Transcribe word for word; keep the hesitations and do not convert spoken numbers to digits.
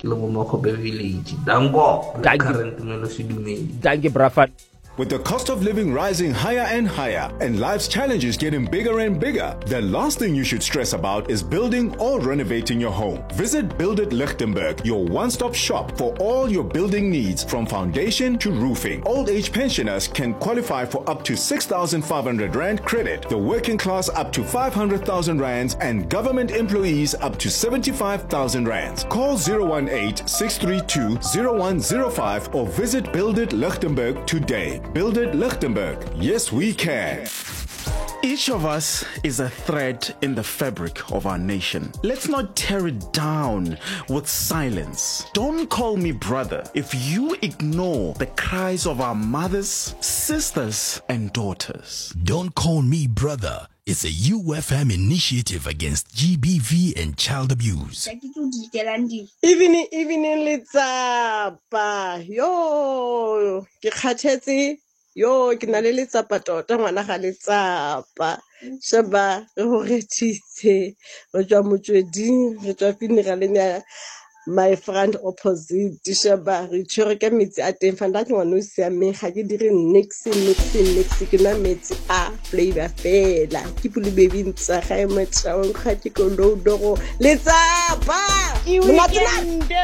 le mo Mokgobe village. Dango, the current Melosidi. Thank you, Brafat. With the cost of living rising higher and higher and life's challenges getting bigger and bigger, the last thing you should stress about is building or renovating your home. Visit Build It Lichtenberg, your one-stop shop for all your building needs from foundation to roofing. Old age pensioners can qualify for up to six thousand five hundred rand credit, the working class up to five hundred thousand rands, and government employees up to seventy-five thousand rands. Call zero one eight, six three two, zero one zero five or visit Build It Lichtenberg today. Build It Lichtenberg. Yes, we can. Each of us is a thread in the fabric of our nation. Let's not tear it down with silence. Don't call me brother if you ignore the cries of our mothers, sisters, and daughters. Don't call me brother. It's a U F M initiative against G B V and child abuse. Evening, evening, letsapa. Yo, ke khathetse. Yo, ke na le letsapa tota ngwana ga letsapa. Sheba re ho rethitse. Re tswa motsweding, re tswa funeraleng ya my friend opposite. Sheba re tshwere ka metsi a teng fanda ke ngwana o siameng ga ke dire next next next ke na metsi a flavor fela. Ke pule baby ntsa ga e metsa o ga ke go do do letsapa. Weekend